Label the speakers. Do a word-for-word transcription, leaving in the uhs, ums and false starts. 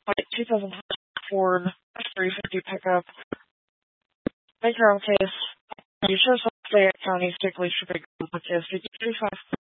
Speaker 1: like two thousand Ford F three fifty pickup. Make your own case. You chose Fayette County State Police Trooper case fifty-three five